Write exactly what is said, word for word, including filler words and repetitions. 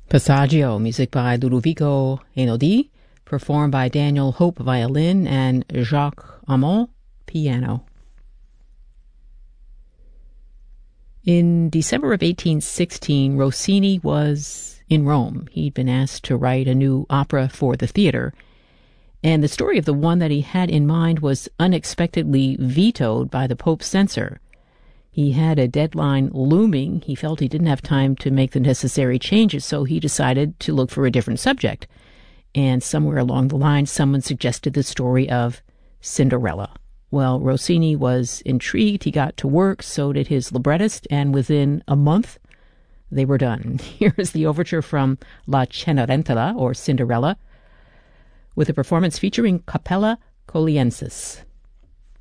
Passaggio, music by Ludovico Einaudi, performed by Daniel Hope, violin, and Jacques Amont, piano. In December of eighteen sixteen, Rossini was in Rome. He'd been asked to write a new opera for the theater, and the story of the one that he had in mind was unexpectedly vetoed by the Pope's censor. He had a deadline looming. He felt he didn't have time to make the necessary changes, so he decided to look for a different subject. And somewhere along the line, someone suggested the story of Cinderella. Well, Rossini was intrigued. He got to work, so did his librettist, and within a month, they were done. Here is the overture from La Cenerentola, or Cinderella, with a performance featuring Capella Coliensis.